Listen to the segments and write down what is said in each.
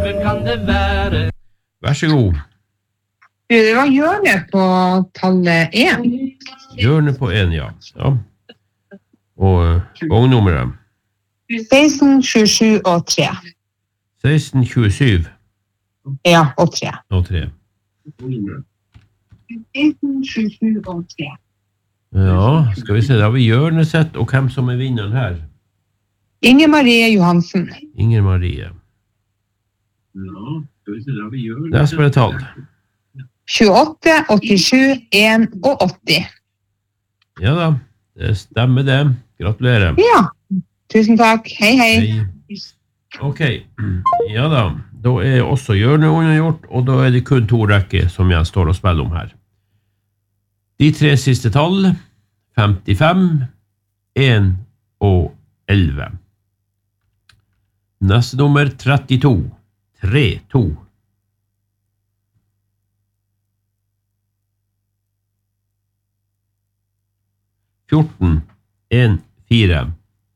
hvem kan det være? Vær så god. Det var hjørnet på tallet 1. Hjørnet på 1, ja. Og vognnummeret? 16, 27 og 3. 16, 27. Ja, og 3. Og 3. 16, 27 og 3. Ja, skal vi se, da har vi hjørnet sett, og hvem som vinneren her? Inger Marie Johansen. Inger Marie. Ja, skal vi se, da har vi hjørnet. Neste er tall. 28, 87, 1 og 80. Ja da, det stemmer det. Gratulerer. Ja, tusen takk. Hei, hei. Hei. Ok, ja da. Da er også hjørnet unnagjort, og da er det kun 2 rekker som jeg står og spiller om her. De 3 siste tall, 55, 1 og 11. Neste nummer 32, 3, 2. 14, 1, 4.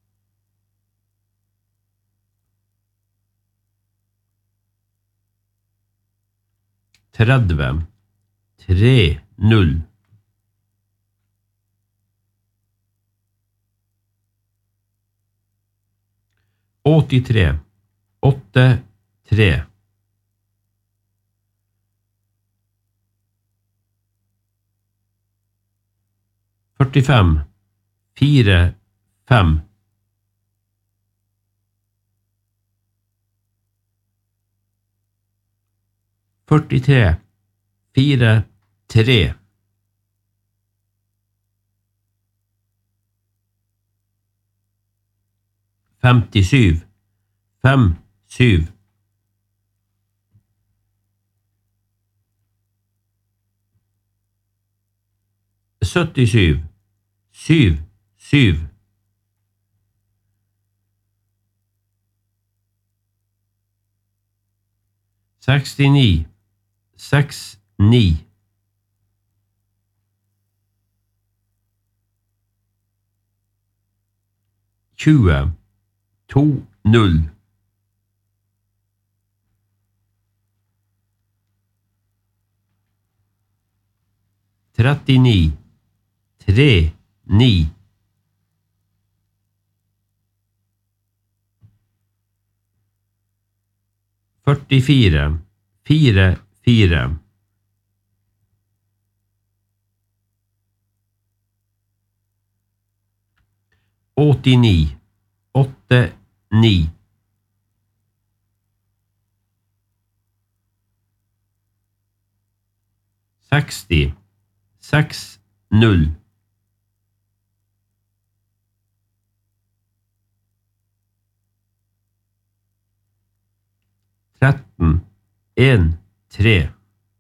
30, 3, 0. 83, 8, 3. 45, 4, 5. 43, 4, 3. 57, 5, 7. 77, 7, 7. 69, 6, 9. 20, 2, 0. 39, 3, 9. 44, 4, 4. 89, 8, 9. 60, 6, 0. 13, 1, 3.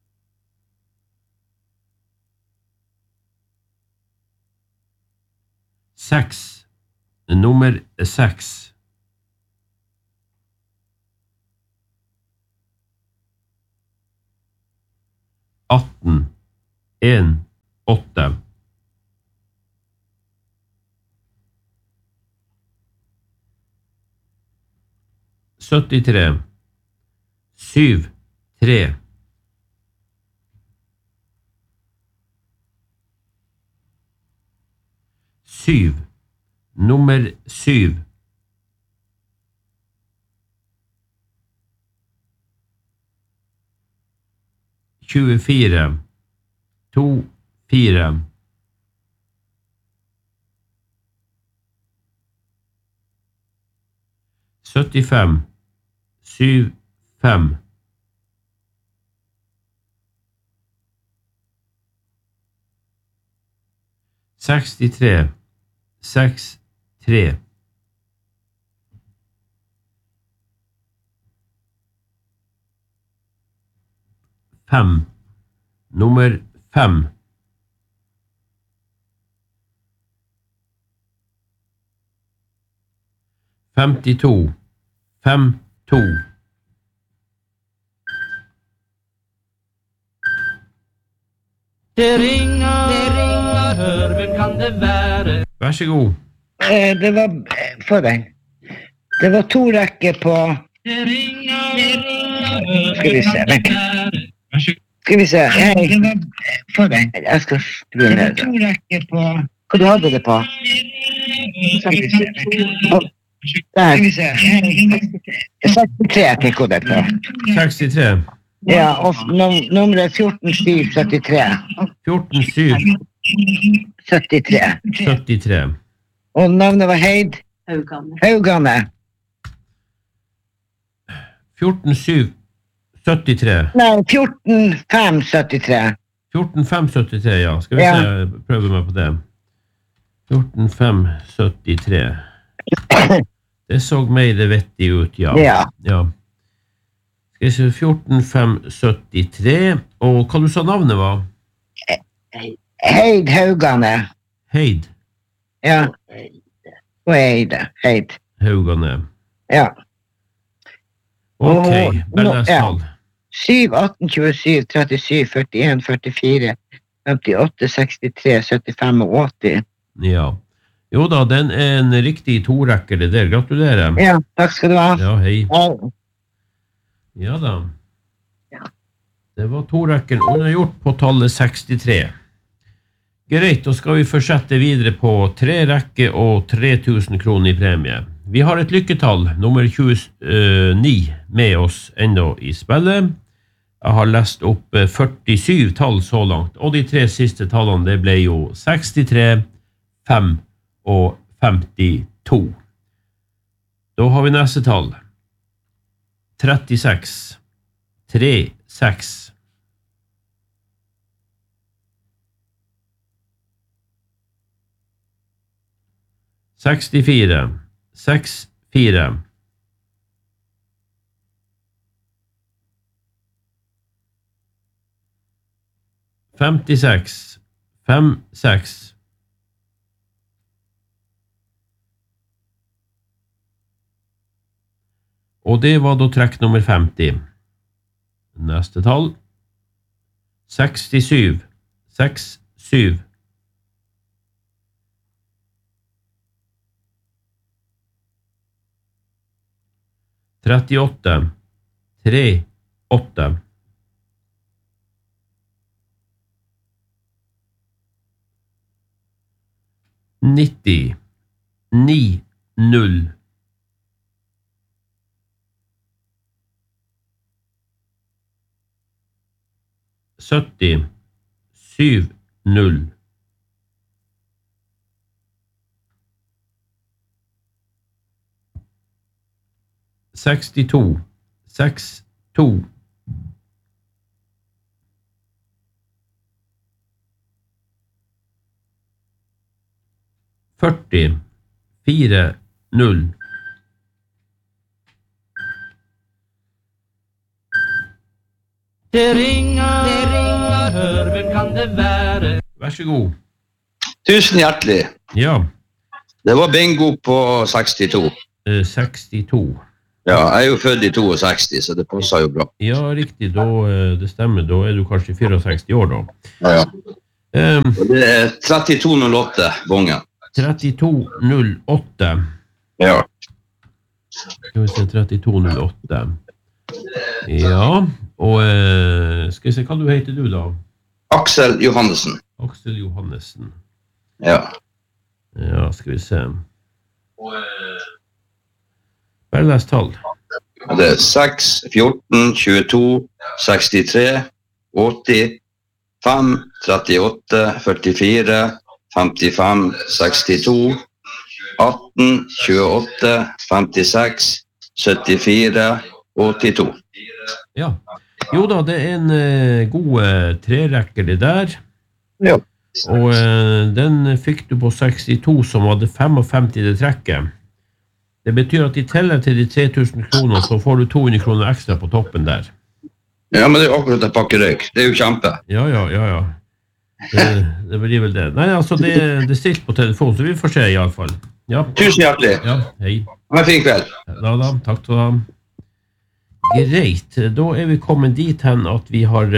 6, nummer 6. 18, 1, 8. 73, 7, 3. 7, nummer 7. 24, 2, 4. 75, 7, 5. 63, 6, 3. 5, nummer 5. 52, 5, 2. Det ringer, hør, hvem kan det være? Vær så god. Det var, få den. Det var 2 rekker på Det ringer, Skal vi se, vent. Skal vi se, for deg. Jeg skal skrive ned det. Hva du hadde det på? Skal vi se. Der. 63 fikk hun det på. 63. Ja, og nummeret 14773. 14773. 73. Og navnet var Heid? Haugane. 14773. Nei, 14573. 14573, ja. Skal vi se, prøve meg på det. 14573. Det så mer vettig ut, ja. Ja. Skal vi se, 14573. Og hva du sa navnet var? Heid Haugane. Heid? Ja. Og Heid. Haugane. Ja. Ok, Berlestall. 7, 18, 27, 37, 41, 44, 58, 63, 75 og 80. Ja. Jo da, den en riktig torekker det der. Gratulerer. Ja, takk skal du ha. Ja, hei. Ja da. Det var torekken unnagjort på tallet 63. Greit, da skal vi fortsette videre på 3 rekker og 3000 kroner i premie. Vi har et lykketall, nummer 29, med oss enda i spillet. Jeg har lest opp 47 tall så langt, og de 3 siste tallene det ble jo 63, 5 og 52. Da har vi neste tall. 36, 3, 6. 64, 6, 4. 56, 5, 6. Og det var da trekk nummer 50. Neste tall. 67, 6, 7. 38, 3, 8. 90, 9, 0. 70, 7, 0. 62, 6, 2. 40, 4, 0. Det ringer, hør, hvem kan det være? Vær så god. Tusen hjertelig. Ja. Det var bingo på 62. 62. Ja, jeg er jo født i 62, så det passer jo bra. Ja, riktig. Da, det stemmer. Da er du kanskje 64 år da. Ja. Og det er 3208, bongen. 3208. Ja. Skal vi se, 3208. Ja, og skal vi se, hva du heter du da? Aksel Johannessen. Aksel Johannessen. Ja. Ja, skal vi se. Bare les tall. Det er 6, 14, 22, 63, 80, 5, 38, 44, 55, 62, 18, 28, 56, 74, 82. Ja. Jo da, det er en god trerekker det der. Ja. Og den fikk du på 62 som hadde 55 det trekket. Det betyr at i tillegg til de 3000 kroner så får du 200 kroner ekstra på toppen der. Ja, men det er akkurat en pakke røyk. Det er jo kjempe. Ja. Det blir vel det. Nei, altså det er stilt på telefon, så vi får se i alle fall. Ja. Tusen hjertelig. Ja, hei. Ha en fin kveld. Da, takk til deg. Greit, da er vi kommet dit hen at vi har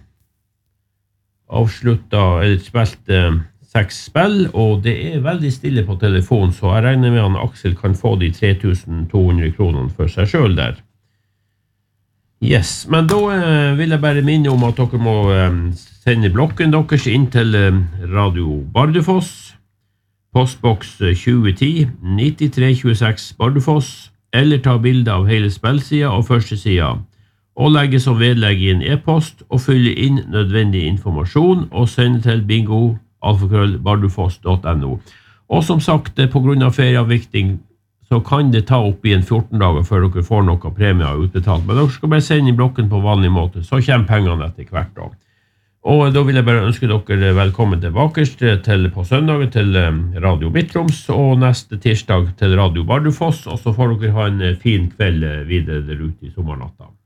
avsluttet, eller spilt 6 spill, og det er veldig stille på telefon, så jeg regner med at Aksel kan få de 3200 kronene for seg selv der. Yes, men da vil jeg bare minne om at dere må sende blokken deres inn til Radio Bardufoss, postboks 2010 9326 Bardufoss, eller ta bilde av hele spillsida og første sida, og legge som vedlegg i en e-post og fylle inn nødvendig informasjon og sende til bingo@bardufoss.no. Og som sagt, på grunn av ferieavvikting så kan det ta opp i 14 dager før dere får noe premier utbetalt. Men dere skal bare sende inn blokken på vanlig måte, så kommer pengene etter hvert da. Og da vil jeg bare ønske dere velkommen tilbake på søndagen til Radio Midtroms, og neste tirsdag til Radio Bardufoss, og så får dere ha en fin kveld videre der ute i sommernatta.